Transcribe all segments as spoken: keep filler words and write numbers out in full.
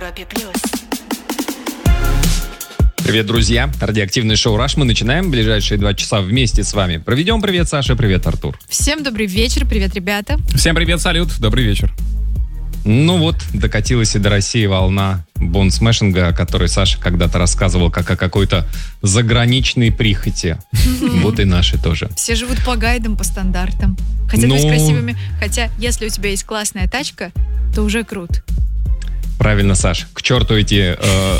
Европе плюс. Привет, друзья. Радиоактивное шоу «Раш» мы начинаем. Ближайшие два часа вместе с вами проведем. Привет, Саша. Привет, Артур. Всем добрый вечер. Привет, ребята. Всем привет, салют. Добрый вечер. Ну вот, докатилась и до России волна бонсмешинга, о которой Саша когда-то рассказывал, как о какой-то заграничной прихоти. Вот и наши тоже. Все живут по гайдам, по стандартам. Хотят Ну... быть красивыми. Хотя, если у тебя есть классная тачка, то уже круто. Правильно, Саш. К черту эти э,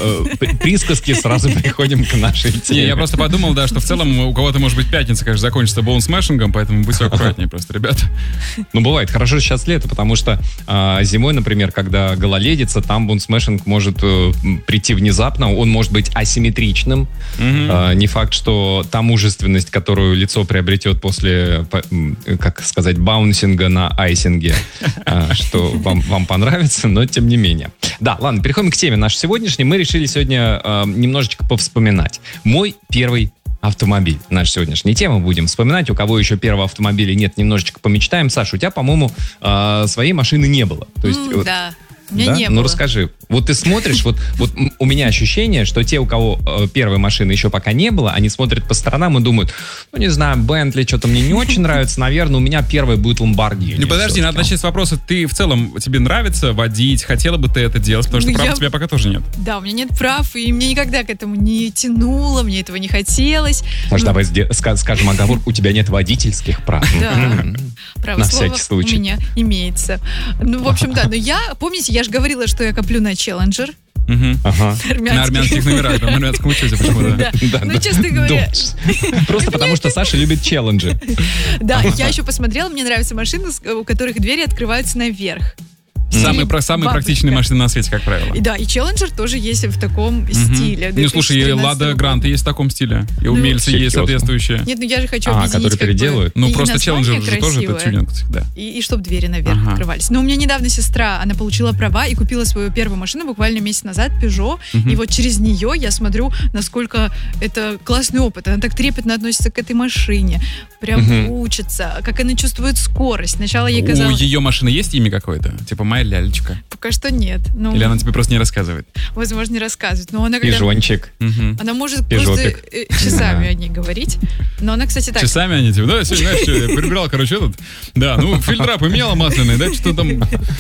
э, присказки, сразу переходим к нашей теме. Не, я просто подумал, да, что в целом у кого-то, может быть, пятница, конечно, закончится боунсмешингом, поэтому будьте аккуратнее просто, ребята. Ну, бывает. Хорошо сейчас лето, потому что э, зимой, например, когда гололедица, там бунсмешинг может э, прийти внезапно, он может быть асимметричным. Mm-hmm. Э, не факт, что та мужественность, которую лицо приобретет после, по, как сказать, баунсинга на айсинге, э, что вам, вам понравится, но тем не менее. Да, ладно, переходим к теме нашей сегодняшней. Мы решили сегодня э, немножечко повспоминать. Мой первый автомобиль. Наша сегодняшняя тема. Будем вспоминать. У кого еще первого автомобиля нет, немножечко помечтаем. Саша, у тебя, по-моему, э, своей машины не было. То есть, mm, вот, да, у меня да? не Ну, было. расскажи. Вот ты смотришь, вот, вот у меня ощущение, что те, у кого э, первой машины еще пока не было, они смотрят по сторонам и думают, ну, не знаю, Бентли что-то мне не очень нравится, наверное, у меня первой будет Ламборгини. Ну, подожди, надо начать с вопроса. Ты в целом, тебе нравится водить? Хотела бы ты это делать? Потому что Ну, прав я- у тебя пока тоже нет. Да, у меня нет прав, и мне никогда к этому не тянуло, мне этого не хотелось. Саш, Ну, давай сде- ска- скажем оговор, у тебя нет водительских прав. Да. М-м. Право На слово всякий случай. у меня имеется. Ну, в общем, да, но я, помните, я же говорила, что я коплю на Челленджер. Мгм. Ага. На армянских номерах, да, на армянском учете почему-то. Да. Да, Ну, да. честно говоря, Додж. Просто потому, что Саша любит челленджи. да, я еще посмотрела, мне нравятся машины, с- у которых двери открываются наверх. Самые, про- самые Бабочка. практичные машины на свете, как правило. И да, и Челленджер тоже есть в таком Мгм. стиле. Ну, слушай, и Лада Гранта есть в таком стиле. И умельцы есть серьезно? соответствующие. Нет, ну я же хочу А, объединить которые как бы переделывают? Ну, и просто название Челленджер же тоже это красивое, тюнинг всегда. И, и чтобы двери наверх Ага. открывались. Но у меня недавно сестра, она получила права и купила свою первую машину буквально месяц назад, Peugeot. Мгм. И вот через нее я смотрю, насколько это классный опыт. Она так трепетно относится к этой машине. Прям Мгм. учится, как она чувствует скорость. Сначала ей У казалось... ее машины есть имя какое-то? Типа моя лялечка? Пока что нет. Ну, Или она тебе просто не рассказывает? возможно, не рассказывает. Но она когда... Пижончик. Мгм. Она может Пижопик. просто э, часами Да. о ней говорить. Но она, кстати, так... Часами они типа, да, сегодня, знаешь, что, я перебирал, короче, этот, да, ну, фильтра поменяла масляные, да, что там,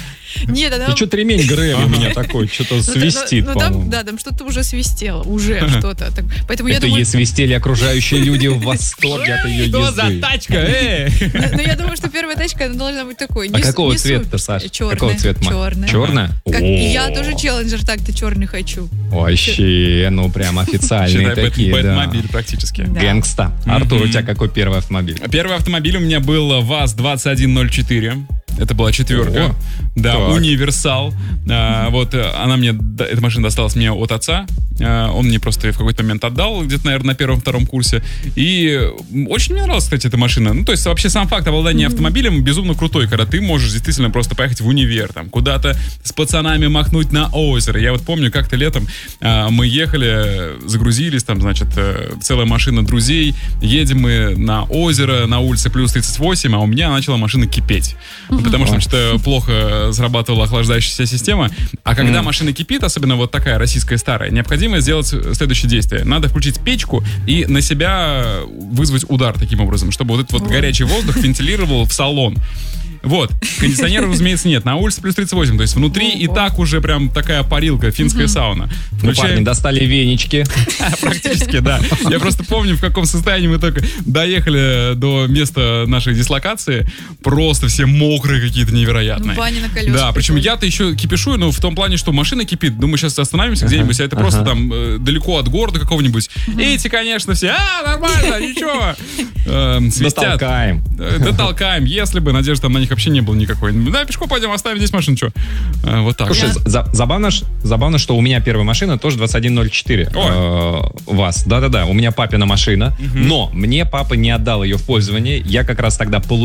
Нет, она... И что-то ремень Грэми у меня такой, что-то Ну, та- свистит, ну, ну, там, по-моему. да, там что-то уже свистело, уже что-то. Так, поэтому я Это думаю, ей свистели окружающие люди в восторге от ее что за езды. тачка, эй! ну, ну, я думаю, что первая тачка она должна быть такой. А не с- какого не цвета, супер- Саш? Черная. Какого цвета? Черная. Черная? Как- О. и я тоже челленджер так-то черный хочу. Вообще, ну прям официальные Считай, такие, Бэт- да. Бэтмобиль практически. Да. Гэнгста. Артур, у тебя какой первый автомобиль? Первый автомобиль у меня был ВАЗ двадцать один ноль четыре. Это была четверка. О, Да, так. универсал. А, вот э, она мне, да, эта машина досталась мне от отца. А, он мне просто её в какой-то момент отдал, где-то, наверное, на первом-втором курсе. И очень мне нравилась, кстати, эта машина. Ну, то есть вообще сам факт обладания автомобилем безумно крутой, когда ты можешь действительно просто поехать в универ, там, куда-то с пацанами махнуть на озеро. Я вот помню, как-то летом а, мы ехали, загрузились, там, значит, э, целая машина друзей. Едем мы на озеро, на улице плюс тридцать восемь, а у меня начала машина кипеть. Ну, потому что, что плохо срабатывала охлаждающаяся система. А когда Мгм. машина кипит, особенно вот такая российская старая, необходимо сделать следующее действие. Надо включить печку и на себя вызвать удар таким образом, чтобы вот этот вот Ой. горячий воздух вентилировал в салон. Вот. Кондиционера, разумеется, нет. На улице плюс тридцать восемь. То есть внутри и Ого. так уже прям такая парилка, финская сауна. Ну, Включаем- парни достали венички. Практически, да. Я просто помню, в каком состоянии мы только доехали до места нашей дислокации. Просто все мокрые какие-то невероятные. Ну, баня на колесах. Да, причем прикольно. я-то еще кипишу, но в том плане, что машина кипит. Думаю, сейчас остановимся где-нибудь, а это ага. просто там э, далеко от города какого-нибудь. Эти, конечно, все, а, нормально, ничего. Эм, Свистят. Дотолкаем. Э, Дотолкаем, если бы, надежды там на них вообще не было никакой. Да, пешком пойдем, оставим здесь машину, что? Вот так. Слушай, вот. за- забавно, ш- забавно, что у меня первая машина тоже двадцать один ноль четыре. Ой. Э, ВАЗ. Да-да-да, у меня папина машина, но мне папа не отдал ее в пользование. Я как раз тогда получил